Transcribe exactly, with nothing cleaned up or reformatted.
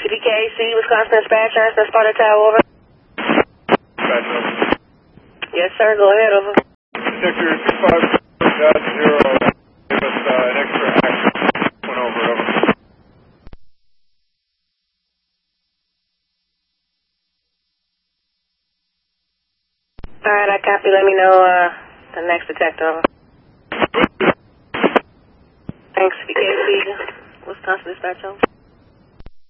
P K C, Wisconsin Dispatch, Access Sparta Tower, over. Dispatch, over. Yes, sir, go ahead, over. Detector two five dot zero, give us uh, an extra action. One over, over. Alright, I copy. Let me know uh, the next detector, over. Thanks, P K C, Wisconsin Dispatch, over.